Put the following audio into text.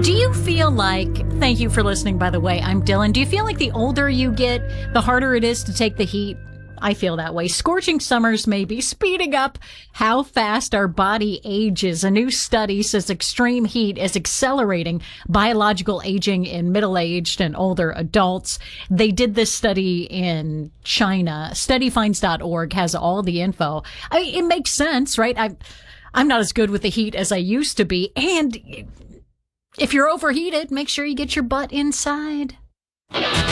Do you feel like, thank you for listening, by the way, I'm Dylan. Do you feel like the older you get, the harder it is to take the heat? I feel that way. Scorching summers may be speeding up how fast our body ages. A new study says extreme heat is accelerating biological aging in middle-aged and older adults. They did this study in China. Studyfinds.org has all the info. It makes sense, right? I'm not as good with the heat as I used to be. And if you're overheated, make sure you get your butt inside.